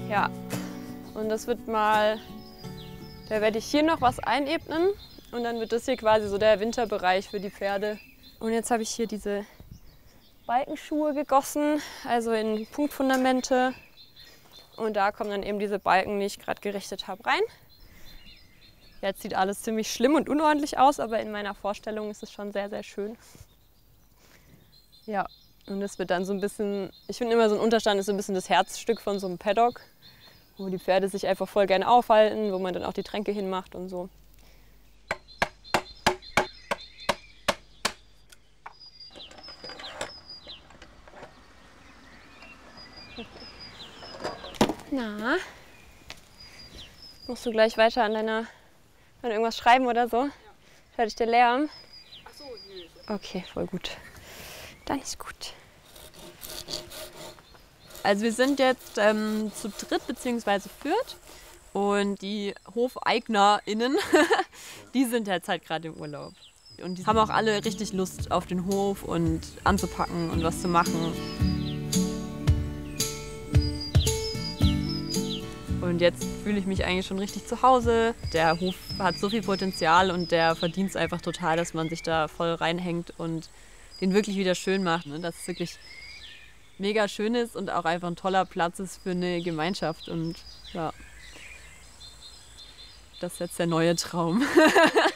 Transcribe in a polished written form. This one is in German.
Ja, und das wird mal, da werde ich hier noch was einebnen und dann wird das hier quasi so der Winterbereich für die Pferde. Und jetzt habe ich hier diese Balkenschuhe gegossen, also in Punktfundamente. Und da kommen dann eben diese Balken, die ich gerade gerichtet habe, rein. Jetzt sieht alles ziemlich schlimm und unordentlich aus, aber in meiner Vorstellung ist es schon sehr, sehr schön. Ja, und das wird dann so ein bisschen, ich finde immer so ein Unterstand ist so ein bisschen das Herzstück von so einem Paddock, wo die Pferde sich einfach voll gerne aufhalten, wo man dann auch die Tränke hinmacht und so. Na, musst du gleich weiter an irgendwas schreiben oder so? Ja. Hört ich dir Lärm? Ach so, nö. Okay, voll gut. Dann ist gut. Also wir sind jetzt zu dritt bzw. viert und die HofeignerInnen, die sind jetzt halt gerade im Urlaub. Und die haben auch alle richtig Lust auf den Hof und anzupacken und was zu machen. Und jetzt fühle ich mich eigentlich schon richtig zu Hause. Der Hof hat so viel Potenzial und der verdient es einfach total, dass man sich da voll reinhängt und den wirklich wieder schön macht. Ne? Dass es wirklich mega schön ist und auch einfach ein toller Platz ist für eine Gemeinschaft. Und ja, das ist jetzt der neue Traum.